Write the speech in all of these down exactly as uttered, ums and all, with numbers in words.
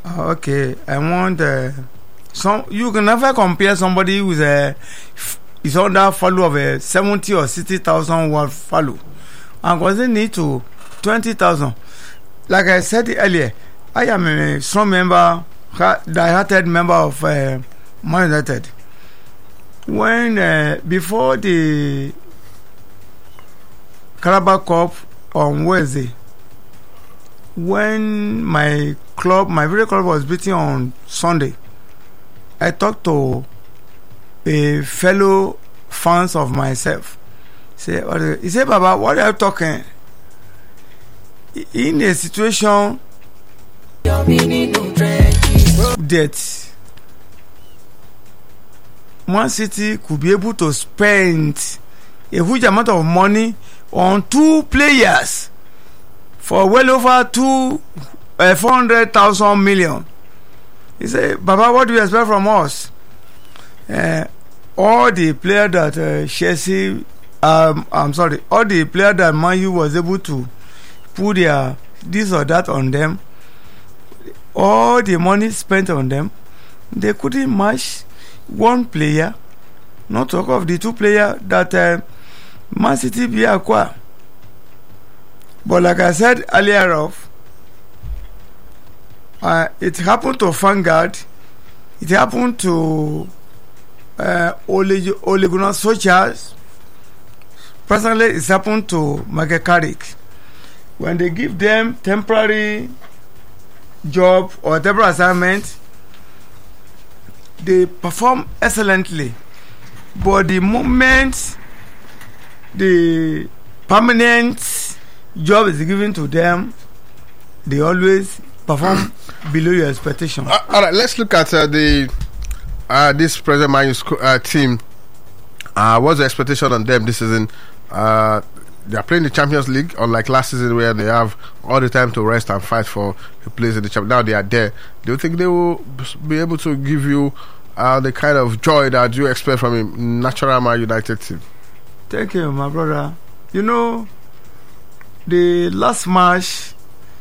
Uh, okay, I want uh, some. You can never compare somebody with a is under follow of a seventy or sixty thousand word follow, and because they need to twenty thousand. Like I said earlier, I am a strong member, die-hearted member of uh, Man United. When uh, before the Carabao Cup on Wednesday, when my club, my very club was beating on Sunday, I talked to a fellow fans of myself. Say, he said, Baba, what are you talking? In a situation that Man City could be able to spend a huge amount of money on two players for well over two uh, four hundred thousand million. He said, Baba, what do you expect from us? Uh, all the players that uh, Chelsea, um, I'm sorry, all the players that Man U was able to put their this or that on them, all the money spent on them, they couldn't match one player, not talk of the two players that uh, Man City be acquired. But like I said earlier of, uh, it happened to Vanguard, it happened to uh, Ole, Ole Gunnar Solskjaer. Personally, it's happened to Michael Carrick. When they give them temporary job or temporary assignment, they perform excellently. But the moment the permanent job is given to them, they always perform below your expectation. Uh, all right, let's look at uh, the uh, this present Man U uh, team. Uh, what's the expectation on them this season? Uh, they are playing the Champions League, unlike last season where they have all the time to rest and fight for a place in the Champions. Now they are there. Do you think they will be able to give you uh, the kind of joy that you expect from a natural Man United team? Thank you, my brother. You know, the last match,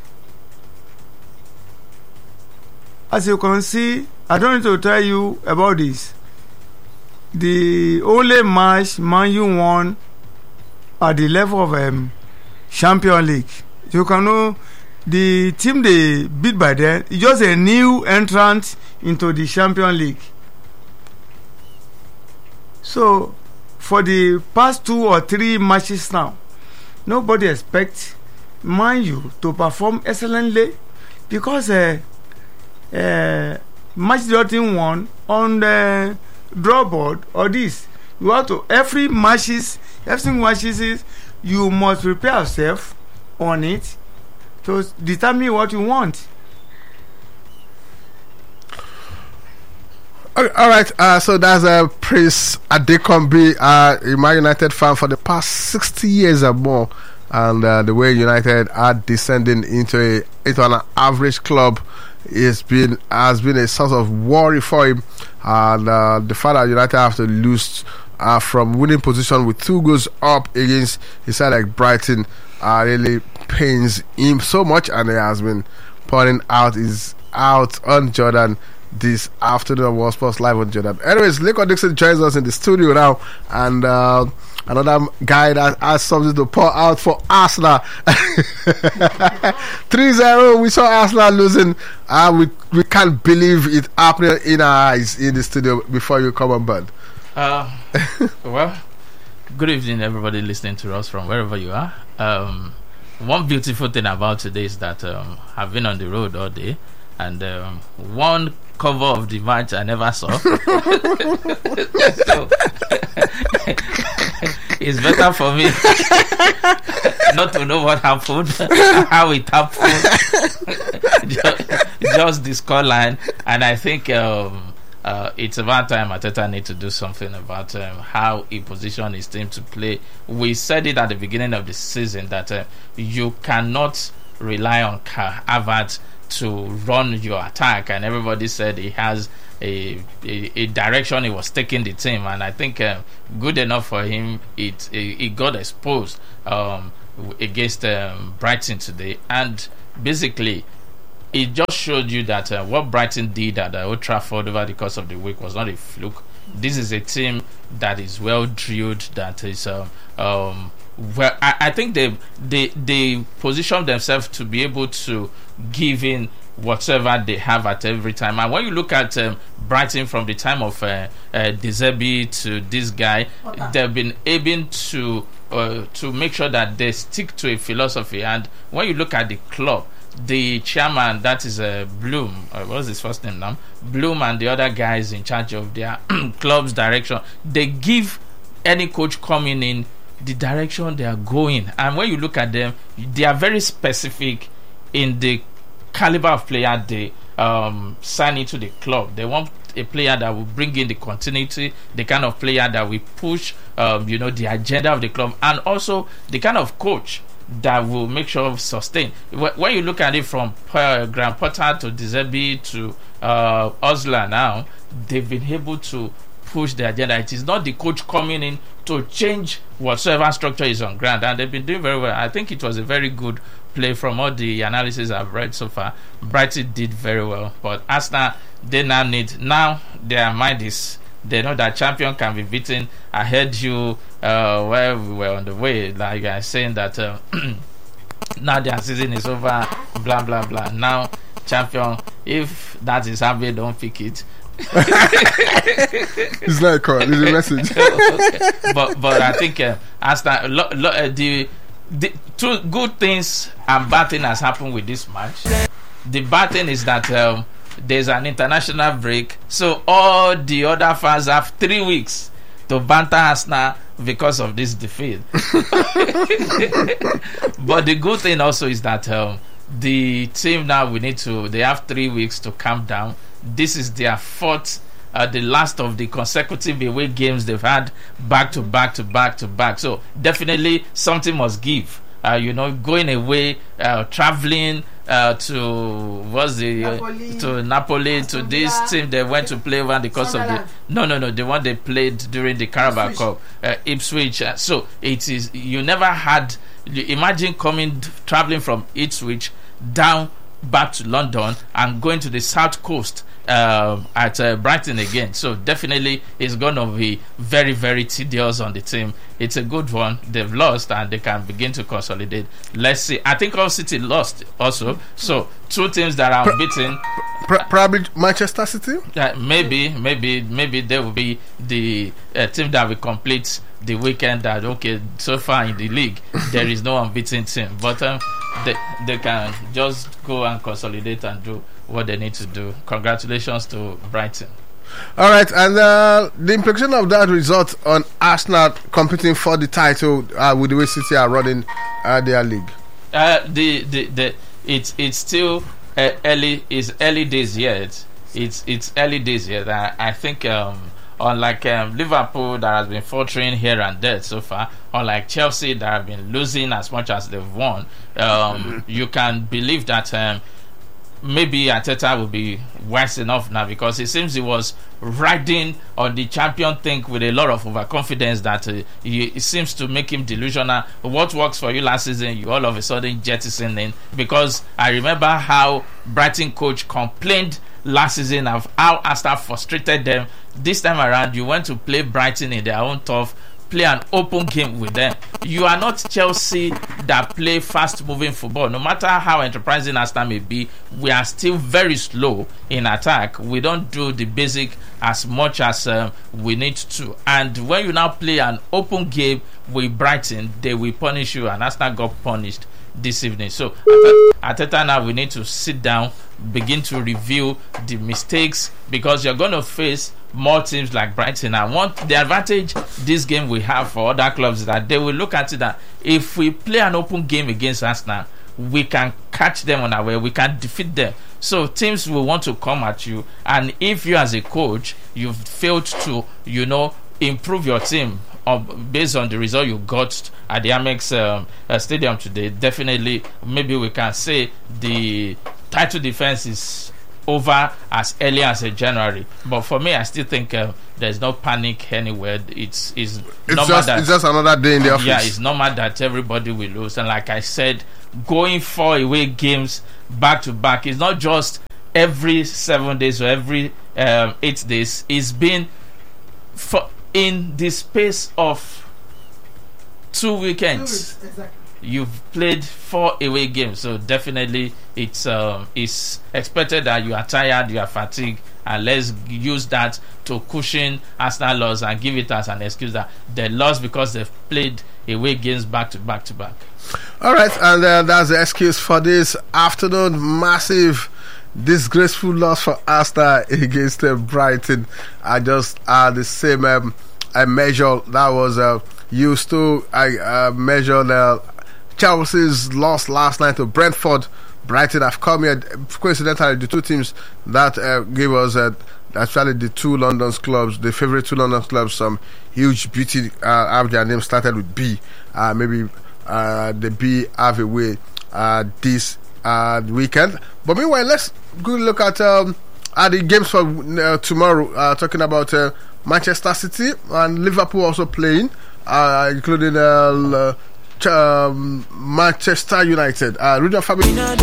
as you can see, I don't need to tell you about this. The only match Man U won at the level of um, Champions League. You can know the team they beat by then is just a new entrant into the Champions League. So for the past two or three matches now, nobody expects Man U to perform excellently because uh, uh, match nothing won on the draw board or this. You have to every matches, every matches is you must prepare yourself on it to determine what you want. Okay, all right, uh, so that's uh, Prince Adekombi, uh, a Man United fan for the past sixty years or more, and uh, the way United are descending into a into an average club is been has been a source of worry for him, and uh, the fact that United have to lose uh, from winning position with two goals up against a side like Brighton uh, really pains him so much, and he has been pouring out his out on Jordan this afternoon on World Sports Live on Jordan. Anyways, Lincoln Dixon joins us in the studio now, and uh, another guy that has something to pour out for Arsenal. three zero, we saw Arsenal losing. Uh, we, we can't believe it happening in our eyes in the studio before you come on board. Uh, well, good evening, everybody listening to us from wherever you are. Um, one beautiful thing about today is that um, I've been on the road all day, and um, one cover of the match I never saw. So it's better for me not to know what happened, how it happened, just, just the scoreline. And I think um, uh, it's about time Arteta need to do something about um, how he positioned his team to play. We said it at the beginning of the season that uh, you cannot rely on Havertz to run your attack, and everybody said he has a, a, a direction he was taking the team, and I think uh, good enough for him. It it, it got exposed um, against um, Brighton today, and basically it just showed you that uh, what Brighton did at uh, Old Trafford over the course of the week was not a fluke. This is a team that is well drilled, that is um, um well, I, I think they they they position themselves to be able to give in whatever they have at every time. And when you look at um, Brighton from the time of uh, uh, De Zerbi to this guy, okay. they've been able to uh, to make sure that they stick to a philosophy. And when you look at the club, the chairman, that is uh, Bloom, uh, what's his first name now? Bloom, and the other guys in charge of their club's direction, they give any coach coming in the direction they are going. And when you look at them, they are very specific in the caliber of player they um, sign into the club. They want a player that will bring in the continuity, the kind of player that will push, um, you know, the agenda of the club, and also the kind of coach that will make sure of sustain. When you look at it from uh, Graham Potter to De Zerbi to uh, Osler now, they've been able to push the agenda. It is not the coach coming in to change whatsoever structure is on ground, and they've been doing very well. I think it was a very good play from all the analysis I've read so far. Brighton did very well, but Arsenal, they now need, now their mind is, they know that champion can be beaten. I heard you uh, where we were on the way, like I saying that uh, now their season is over, blah blah blah. Now champion, if that is happening, don't pick it. It's not a call, it's a message. Okay. But but I think uh, Arsenal, lo, lo, uh, the the two good things and bad thing has happened with this match. The bad thing is that um, there's an international break, so all the other fans have three weeks to banter Arsenal because of this defeat. But the good thing also is that um, the team now, we need to, they have three weeks to calm down. This is their fourth, uh, the last of the consecutive away games they've had, back to back to back to back. So definitely something must give. Uh, you know, going away, uh, traveling uh, to what's the uh, Napoli, to Napoli, to this team they went to play over the course of the no no no the one they played during the Carabao Cup, uh, Ipswich. Uh, so it is, you never had. You imagine coming traveling from Ipswich down back to London and going to the south coast uh, at uh, Brighton again. So definitely it's going to be very very tedious on the team. It's a good one. They've lost and they can begin to consolidate. Let's see. I think Hull City lost also. So two teams that are unbeaten. Probably Manchester City. Uh, maybe, maybe, maybe they will be the uh, team that will complete the weekend. That okay, so far in the league there is no unbeaten team, but um, they they can just go and consolidate and do what they need to do. Congratulations to Brighton. All right, and uh, the implication of that result on Arsenal competing for the title uh, with the way City are running uh, their league. Uh, the the the it's it's still uh, early. It's early days yet. It's it's early days yet. I, I think um, unlike um, Liverpool that has been faltering here and there so far, unlike Chelsea that have been losing as much as they've won, um, you can believe that. Um, Maybe Arteta will be wise enough now, because it seems he was riding on the champion thing with a lot of overconfidence that uh, he, it seems to make him delusional. What works for you last season, you all of a sudden jettison in. Because I remember how Brighton coach complained last season of how Arsenal frustrated them. This time around, you went to play Brighton in their own turf, play an open game with them. You are not Chelsea that play fast-moving football. No matter how enterprising Arsenal may be, we are still very slow in attack. We don't do the basic as much as uh, we need to. And when you now play an open game with Brighton, they will punish you, and Arsenal got punished this evening. So Arteta, now we need to sit down, begin to review the mistakes, because you're going to face more teams like Brighton. And what the advantage this game we have for other clubs is that they will look at it that if we play an open game against Arsenal, we can catch them on our way, we can defeat them. So teams will want to come at you, and if you as a coach you've failed to, you know, improve your team uh, based on the result you got at the Amex um, uh, Stadium today, definitely maybe we can say the title defense is over as early as uh, January. But for me, I still think uh, there's no panic anywhere. It's it's, it's normal just that, it's just another day in the office. Yeah, it's normal that everybody will lose. And like I said, going four away games back to back. It's not just every seven days or every um, eight days. It's been for in the space of two weekends. Exactly. You've played four away games, so definitely it's um, it's expected that you are tired, you are fatigued, and let's use that to cushion Arsenal loss and give it as an excuse that they lost because they've played away games back to back to back. All right, and uh, that's the excuse for this afternoon. Massive, disgraceful loss for Arsenal against uh, Brighton. I just uh, the same um, I measure that was uh, used to. I uh, measured uh, Chelsea's loss last night to Brentford. Brighton have come here. Coincidentally, the two teams that uh, gave us uh, actually the two London clubs, the favorite two London clubs, some huge beauty. Uh, have their name started with B. Uh, maybe uh, the B have a way uh, this uh, weekend. But meanwhile, let's go look at um, at the games for uh, tomorrow. Uh, talking about uh, Manchester City and Liverpool also playing, uh, including. Uh, Um, Manchester United. Uh, Rudy Family. Good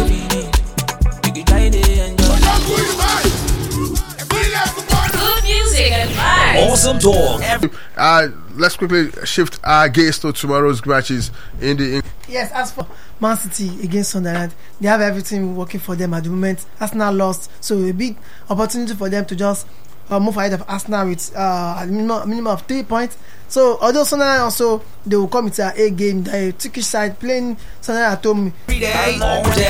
music and vibes. Awesome talk. Uh, let's quickly shift our gaze to tomorrow's matches in the. In- Yes, as for Man City against Sunderland, they have everything working for them at the moment. Arsenal lost, so a big opportunity for them to just uh, move ahead of Arsenal with uh, a minimum, minimum of three points. So although Sunderland also they will come into a A game, the Turkish side playing Sunderland at home. Every day, all day.